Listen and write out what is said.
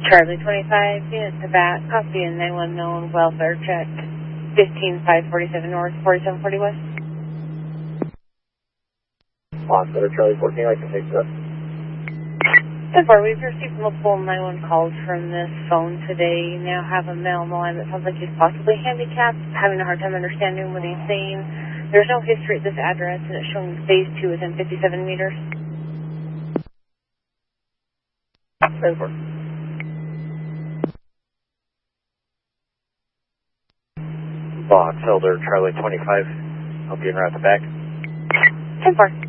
Charlie 25, unit to back, copy and 9-1 known, welfare check, 15547 north, 4740 west. Oscar, Charlie 14, I can take that. 10-4, we've received multiple 911 calls from this phone today. Now have a male on the line that sounds like he's possibly handicapped, having a hard time understanding what he's saying. There's no history at this address, and it's showing phase 2 within 57 meters. 10-4. Box Elder, Charlie 25, help you en route to back. 10-4.